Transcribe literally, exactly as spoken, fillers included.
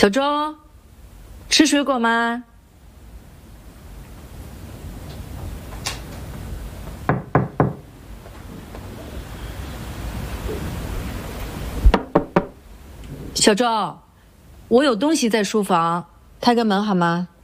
小周，吃水果吗？小周，我有东西在书房，开个门好吗？